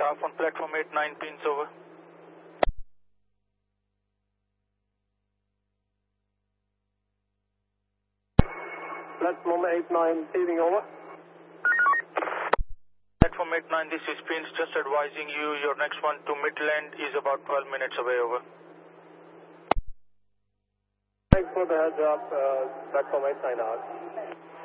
aircraft on platform 89 pins over. Platform 89 paving over. Platform 89, this is pins, just advising you your next one to Midland is about 12 minutes away over. Thanks for the heads up, platform 89 out.